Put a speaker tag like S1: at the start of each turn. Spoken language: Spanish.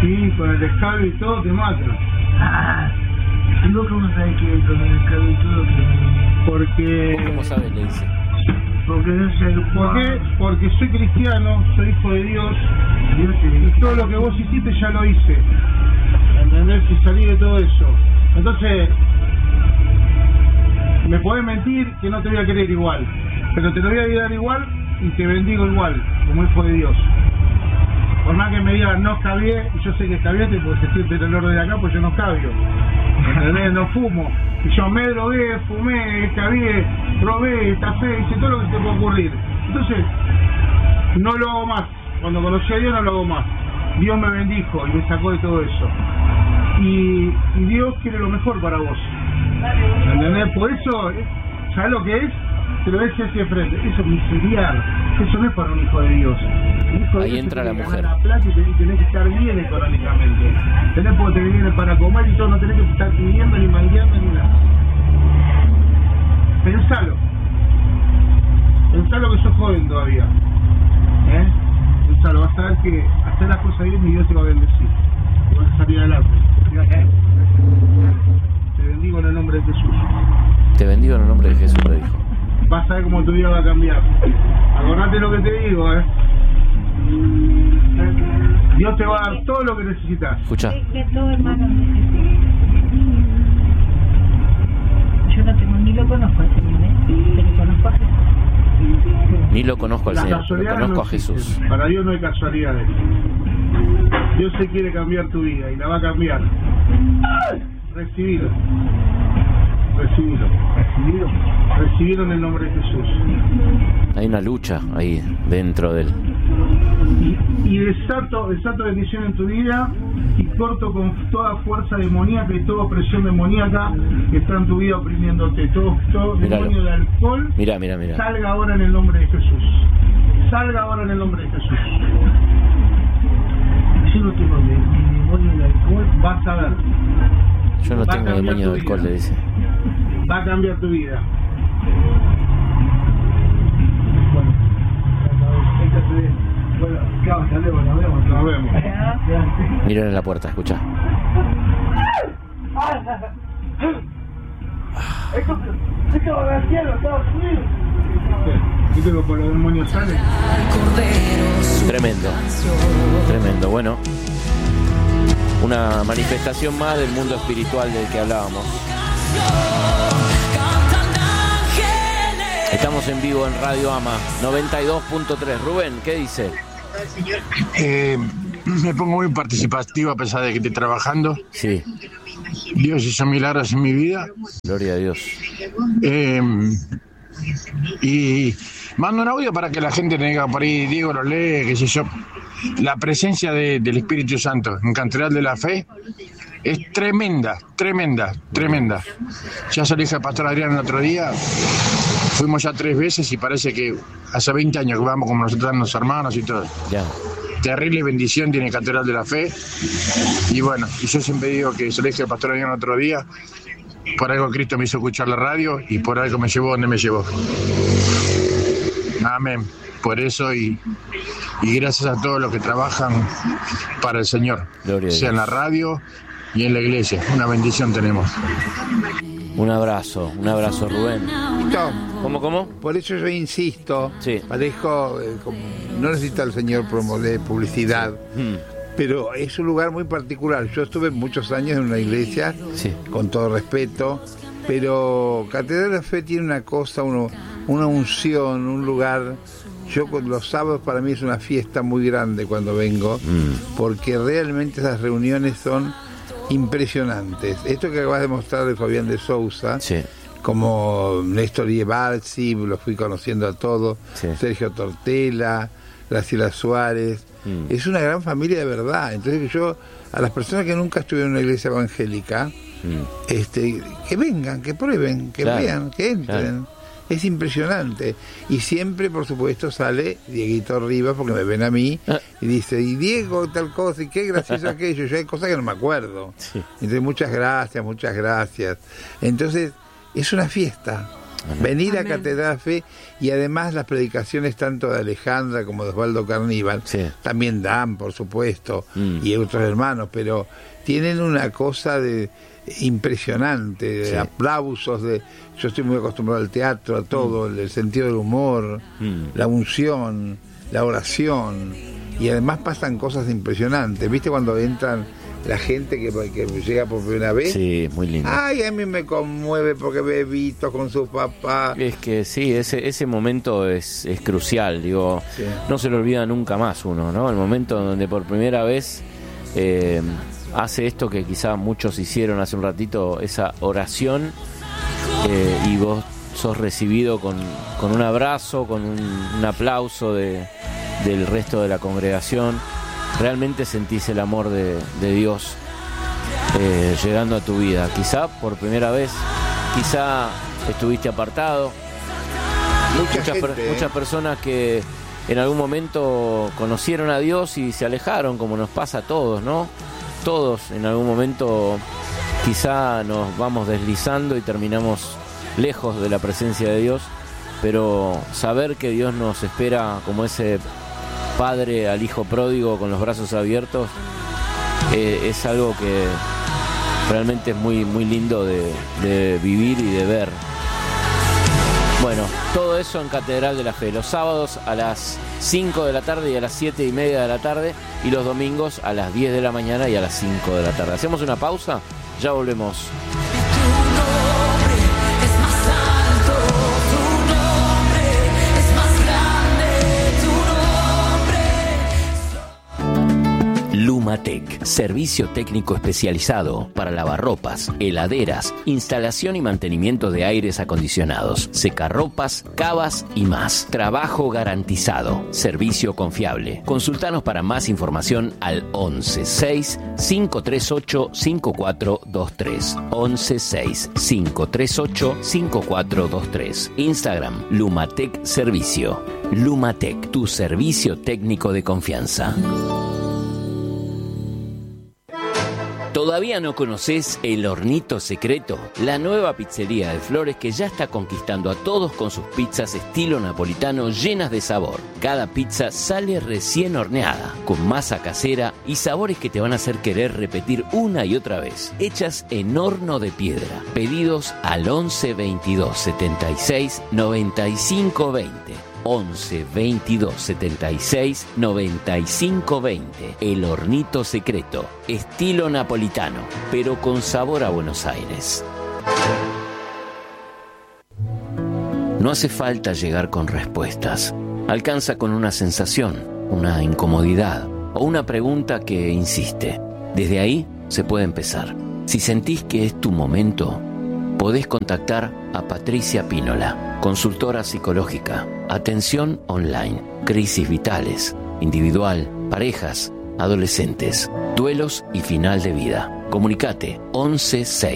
S1: Sí, con el escabio y todo te matan.
S2: ¿Y vos cómo sabés que con el escabio y todo
S1: Porque...
S3: ¿Cómo sabes? Le dice.
S2: Porque no sé
S1: ¿Por qué? Porque soy cristiano, soy hijo de Dios, y todo lo que vos hiciste ya lo hice. ¿Entendés? Y salí de todo eso. Entonces, me podés mentir que no te voy a querer igual, pero te lo voy a ayudar igual y te bendigo igual, como hijo de Dios. Por más que me digan no escabié, y yo sé que escabiaste porque se siente el olor de acá, pues yo no escabio. ¿Entendés? No fumo. Y yo me drogué, fumé, escabié, robé, tafé, hice todo lo que se te puede ocurrir. Entonces, no lo hago más. Cuando conocí a Dios no lo hago más. Dios me bendijo y me sacó de todo eso. Y Dios quiere lo mejor para vos. ¿Entendés? Por eso, ¿sabes lo que es? Te lo decía hacia frente. Eso es miseriar. Eso no es para un hijo de Dios.
S3: Ahí entra la mujer.
S1: La plata y tenés que estar bien económicamente. Tenés porque te viene para comer y todo, no tenés que estar pidiendo ni mangueando ni nada. Pensalo. Pensalo que sos joven todavía. Pensalo, vas a ver que hacer las cosas bien y Dios te va a bendecir. Y vas a salir adelante. Te bendigo en el nombre de Jesús.
S3: Te bendigo en el nombre de Jesús, le dijo.
S1: Vas a ver cómo tu vida va a cambiar. Acordate lo que te digo, Dios te va a dar todo lo que necesitas.
S3: Escucha.
S4: Todo hermano necesita. Yo no tengo, ni lo conozco al Señor, pero conozco a Jesús.
S3: Ni lo conozco al Señor, lo conozco a Jesús.
S1: Para Dios no hay casualidades. Dios se quiere cambiar tu vida y la va a cambiar. Recibilo. Recibilo en el nombre de Jesús.
S3: Hay una lucha ahí dentro de él.
S1: Y desato bendición en tu vida y corto con toda fuerza demoníaca y toda opresión demoníaca que está en tu vida oprimiéndote. Todo demonio de alcohol.
S3: Mira.
S1: Salga ahora en el nombre de Jesús. Salga ahora en el nombre de Jesús.
S2: Yo no tengo demonio de alcohol.
S1: Vas a ver.
S3: Yo no tengo demonio de alcohol, le dice.
S1: Va a cambiar tu vida.
S2: Bueno, claro, hasta luego, nos vemos.
S3: Miren en la puerta, escucha.
S2: Esto va al cielo, Estados Unidos.
S1: ¿Viste que por los demonios salen?
S3: Tremendo. Bueno, una manifestación más del mundo espiritual del que hablábamos. Estamos en vivo en Radio Ama 92.3. Rubén, ¿qué dice?
S5: Me pongo muy participativo a pesar de que estoy trabajando.
S3: Sí.
S5: Dios hizo milagros en mi vida.
S3: Gloria a Dios.
S5: Y mando un audio para que la gente tenga por ahí, Diego lo lee, qué sé yo. La presencia del Espíritu Santo en Catedral de la Fe es tremenda. Ya se lo dije al pastor Adrián el otro día. Fuimos ya 3 veces y parece que hace 20 años que vamos como nosotros, los hermanos y todo.
S3: Ya.
S5: Terrible bendición tiene Catedral de la Fe. Y bueno, y yo siempre digo que se lo dije al pastor Adrián el otro día. Por algo Cristo me hizo escuchar la radio y por algo me llevó donde me llevó. Amén. Por eso y gracias a todos los que trabajan para el Señor, sea en la radio y en la iglesia. Una bendición tenemos.
S3: Un abrazo Rubén. ¿Cómo?
S6: Por eso yo insisto,
S3: sí.
S6: Parejo, no necesita el Señor promover publicidad, pero es un lugar muy particular. Yo estuve muchos años en una iglesia, con todo respeto, pero Catedral de la Fe tiene una cosa, una unción, un lugar. Yo los sábados para mí es una fiesta muy grande cuando vengo, porque realmente esas reuniones son impresionantes. Esto que acabas de mostrar de Fabián de Sousa, como Néstor Iebalsi, los fui conociendo a todos, Sergio Tortela, Graciela Suárez, es una gran familia de verdad. Entonces yo, a las personas que nunca estuvieron en una iglesia evangélica, que vengan, que prueben, que vean, que entren. Es impresionante. Y siempre, por supuesto, sale Dieguito Rivas, porque me ven a mí, y dice, y Diego, tal cosa, y qué gracioso aquello. Yo hay cosas que no me acuerdo. Entonces, muchas gracias. Entonces, es una fiesta. Venir a Catedral de la Fe, y además las predicaciones tanto de Alejandra como de Osvaldo Carníbal, también Dan, por supuesto, y otros hermanos, pero tienen una cosa de impresionante, de aplausos, yo estoy muy acostumbrado al teatro, a todo, el sentido del humor, la unción, la oración, y además pasan cosas impresionantes. ¿Viste cuando entran la gente que llega por primera vez?
S3: Sí, muy lindo.
S6: Ay, a mí me conmueve porque Bebito con su papá.
S3: Es que sí, ese momento es crucial, digo, no se lo olvida nunca más uno, ¿no? El momento donde por primera vez hace esto que quizá muchos hicieron hace un ratito, esa oración, y vos sos recibido con un abrazo, con un aplauso del resto de la congregación. Realmente sentís el amor de Dios llegando a tu vida. Quizá por primera vez, quizá estuviste apartado. Muchas personas que en algún momento conocieron a Dios y se alejaron, como nos pasa a todos, ¿no? Todos en algún momento quizá nos vamos deslizando y terminamos lejos de la presencia de Dios, pero saber que Dios nos espera como ese padre al hijo pródigo con los brazos abiertos, es algo que realmente es muy, muy lindo de vivir y de ver. Bueno, todo eso en Catedral de la Fe, los sábados a las 5 de la tarde y a las 7:30 de la tarde, y los domingos a las 10 de la mañana y a las 5 de la tarde. Hacemos una pausa, ya volvemos.
S7: Lumatec, servicio técnico especializado para lavarropas, heladeras, instalación y mantenimiento de aires acondicionados, secarropas, cavas y más. Trabajo garantizado, servicio confiable. Consultanos para más información al 116 538 5423. 116 538 5423. Instagram Lumatec Servicio. Lumatec, tu servicio técnico de confianza. ¿Todavía no conoces El Hornito Secreto? La nueva pizzería de Flores que ya está conquistando a todos con sus pizzas estilo napolitano llenas de sabor. Cada pizza sale recién horneada, con masa casera y sabores que te van a hacer querer repetir una y otra vez. Hechas en horno de piedra. Pedidos al 11 22 76 95 20. 11 22 76 95 20. El Hornito Secreto, estilo napolitano, pero con sabor a Buenos Aires. No hace falta llegar con respuestas. Alcanza con una sensación, una incomodidad o una pregunta que insiste. Desde ahí se puede empezar. Si sentís que es tu momento, podés contactar a Patricia Pínola, consultora psicológica, atención online, crisis vitales, individual, parejas, adolescentes, duelos y final de vida. Comunicate 11 6